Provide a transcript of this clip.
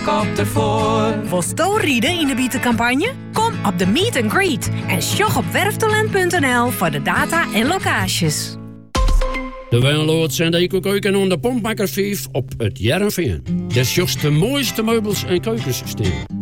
Kop ervoor. Wil rieden in de bietencampagne? Kom op de meet and greet en sjog op werftalent.nl voor de data en locaties. De Wijnloods en de Eco-keuken en de Pompmaker 5 op het Jervin. De mooiste meubels en keukens staan.